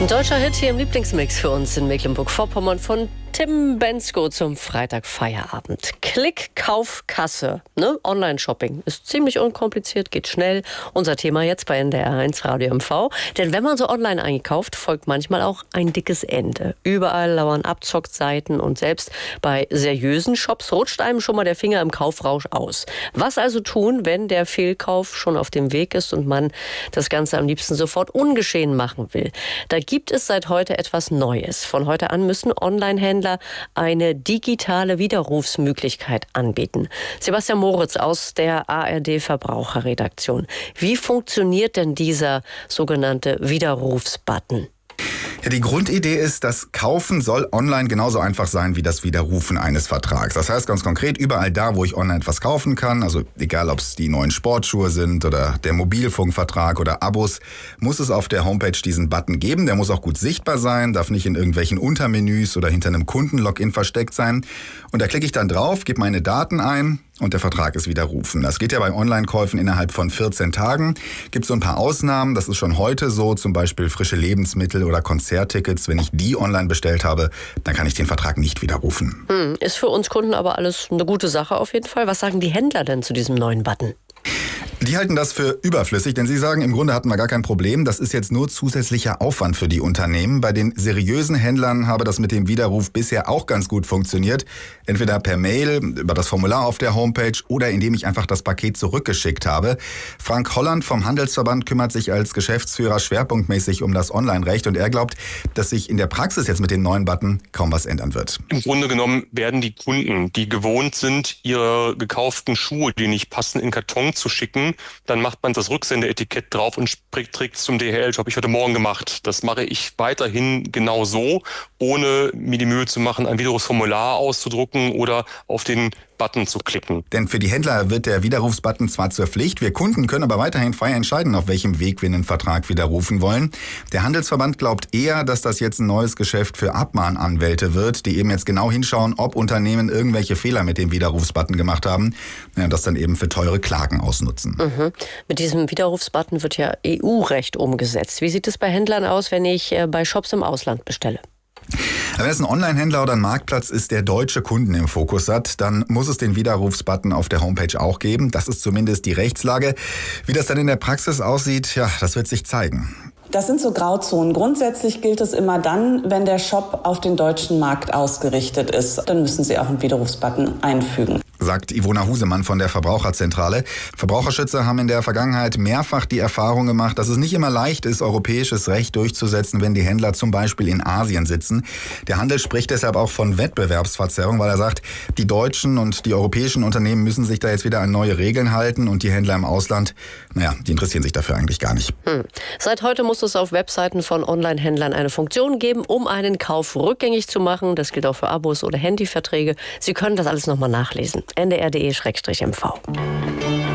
Ein deutscher Hit hier im Lieblingsmix für uns in Mecklenburg-Vorpommern von Tim Bendzko zum Freitagfeierabend. Klick, Kauf, Kasse. Ne? Online-Shopping ist ziemlich unkompliziert, geht schnell. Unser Thema jetzt bei NDR1 Radio MV. Denn wenn man so online einkauft, folgt manchmal auch ein dickes Ende. Überall lauern Abzockseiten und selbst bei seriösen Shops rutscht einem schon mal der Finger im Kaufrausch aus. Was also tun, wenn der Fehlkauf schon auf dem Weg ist und man das Ganze am liebsten sofort ungeschehen machen will? Da gibt es seit heute etwas Neues. Von heute an müssen Online-Händler eine digitale Widerrufsmöglichkeit anbieten. Sebastian Moritz aus der ARD Verbraucherredaktion. Wie funktioniert denn dieser sogenannte Widerrufsbutton? Ja, die Grundidee ist, das Kaufen soll online genauso einfach sein wie das Widerrufen eines Vertrags. Das heißt ganz konkret, überall da, wo ich online etwas kaufen kann, also egal ob es die neuen Sportschuhe sind oder der Mobilfunkvertrag oder Abos, muss es auf der Homepage diesen Button geben. Der muss auch gut sichtbar sein, darf nicht in irgendwelchen Untermenüs oder hinter einem Kundenlogin versteckt sein. Und da klicke ich dann drauf, gebe meine Daten ein und der Vertrag ist widerrufen. Das geht ja bei Online-Käufen innerhalb von 14 Tagen. Gibt so ein paar Ausnahmen, das ist schon heute so, zum Beispiel frische Lebensmittel oder Konzerttickets. Wenn ich die online bestellt habe, dann kann ich den Vertrag nicht widerrufen. Ist für uns Kunden aber alles eine gute Sache auf jeden Fall. Was sagen die Händler denn zu diesem neuen Button? Die halten das für überflüssig, denn sie sagen, im Grunde hatten wir gar kein Problem. Das ist jetzt nur zusätzlicher Aufwand für die Unternehmen. Bei den seriösen Händlern habe das mit dem Widerruf bisher auch ganz gut funktioniert. Entweder per Mail, über das Formular auf der Homepage oder indem ich einfach das Paket zurückgeschickt habe. Frank Holland vom Handelsverband kümmert sich als Geschäftsführer schwerpunktmäßig um das Online-Recht und er glaubt, dass sich in der Praxis jetzt mit dem neuen Button kaum was ändern wird. Im Grunde genommen werden die Kunden, die gewohnt sind, ihre gekauften Schuhe, die nicht passen, in Karton zu schicken, dann macht man das Rücksendeetikett drauf und trägt es zum DHL-Shop. Ich heute Morgen gemacht. Das mache ich weiterhin genau so, ohne mir die Mühe zu machen, ein Widerrufsformular auszudrucken oder auf den Button zu klicken. Denn für die Händler wird der Widerrufsbutton zwar zur Pflicht, wir Kunden können aber weiterhin frei entscheiden, auf welchem Weg wir einen Vertrag widerrufen wollen. Der Handelsverband glaubt eher, dass das jetzt ein neues Geschäft für Abmahnanwälte wird, die eben jetzt genau hinschauen, ob Unternehmen irgendwelche Fehler mit dem Widerrufsbutton gemacht haben, und das dann eben für teure Klagen ausnutzen. Mit diesem Widerrufsbutton wird ja EU-Recht umgesetzt. Wie sieht es bei Händlern aus, wenn ich bei Shops im Ausland bestelle? Wenn es ein Online-Händler oder ein Marktplatz ist, der deutsche Kunden im Fokus hat, dann muss es den Widerrufsbutton auf der Homepage auch geben. Das ist zumindest die Rechtslage. Wie das dann in der Praxis aussieht, ja, das wird sich zeigen. Das sind so Grauzonen. Grundsätzlich gilt es immer dann, wenn der Shop auf den deutschen Markt ausgerichtet ist. Dann müssen Sie auch einen Widerrufsbutton einfügen, sagt Ivona Husemann von der Verbraucherzentrale. Verbraucherschützer haben in der Vergangenheit mehrfach die Erfahrung gemacht, dass es nicht immer leicht ist, europäisches Recht durchzusetzen, wenn die Händler zum Beispiel in Asien sitzen. Der Handel spricht deshalb auch von Wettbewerbsverzerrung, weil er sagt, die deutschen und die europäischen Unternehmen müssen sich da jetzt wieder an neue Regeln halten und die Händler im Ausland, die interessieren sich dafür eigentlich gar nicht. Seit heute muss es auf Webseiten von Online-Händlern eine Funktion geben, um einen Kauf rückgängig zu machen. Das gilt auch für Abos oder Handyverträge. Sie können das alles nochmal nachlesen. ndr.de/mv.